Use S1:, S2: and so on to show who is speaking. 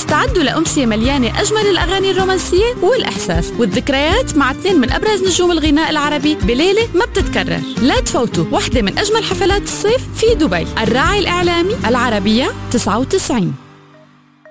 S1: استعدوا لأمسية مليانة أجمل الأغاني الرومانسية والإحساس والذكريات مع 2 من أبرز نجوم الغناء العربي بليلة ما بتتكرر. لا تفوتوا واحدة من أجمل حفلات الصيف في دبي. الراعي الإعلامي العربية 99.